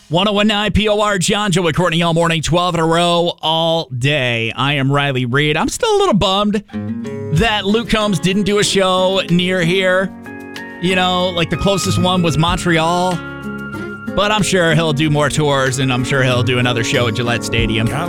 1019 POR, John Joe with Courtney all morning, 12 in a row, all day. I am Riley Reed. I'm still a little bummed that Luke Combs didn't do a show near here. You know, like the closest one was Montreal. But I'm sure he'll do more tours, and I'm sure he'll do another show at Gillette Stadium. God,